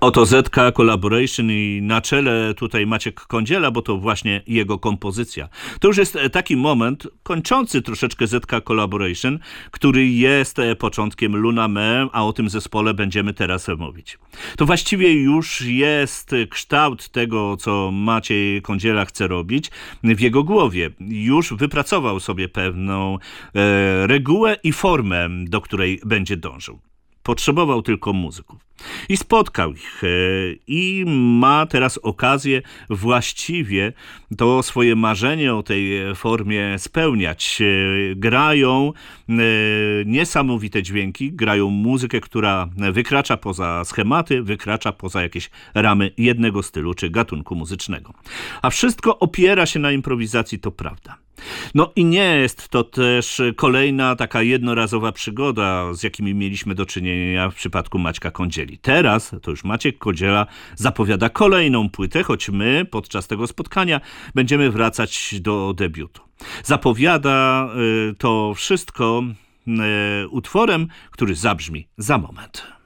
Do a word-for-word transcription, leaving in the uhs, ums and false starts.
Oto Z K Collaboration i na czele tutaj Maciek Kądziela, bo to właśnie jego kompozycja. To już jest taki moment kończący troszeczkę Z K Collaboration, który jest początkiem Luna Me, a o tym zespole będziemy teraz mówić. To właściwie już jest kształt tego, co Maciej Kądziela chce robić w jego głowie. Już wypracował sobie pewną e, regułę i formę, do której będzie dążył. Potrzebował tylko muzyków. I spotkał ich i ma teraz okazję właściwie to swoje marzenie o tej formie spełniać. Grają niesamowite dźwięki, grają muzykę, która wykracza poza schematy, wykracza poza jakieś ramy jednego stylu czy gatunku muzycznego. A wszystko opiera się na improwizacji, to prawda. No i nie jest to też kolejna taka jednorazowa przygoda, z jakimi mieliśmy do czynienia w przypadku Maćka Kądzieli. Teraz to już Maciek Kądziela zapowiada kolejną płytę, choć my podczas tego spotkania będziemy wracać do debiutu. Zapowiada y, to wszystko y, utworem, który zabrzmi za moment.